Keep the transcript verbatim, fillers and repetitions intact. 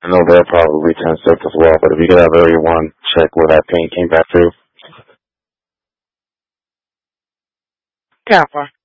I know they're probably ten sets as well, but if you could have everyone check where that paint came back through. Kappa.